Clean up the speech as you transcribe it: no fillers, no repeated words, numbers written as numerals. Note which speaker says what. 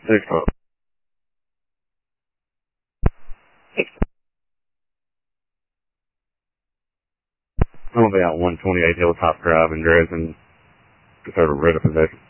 Speaker 1: I'm gonna be out 128 Hilltop Drive in Dresden, to sort of rid of possession.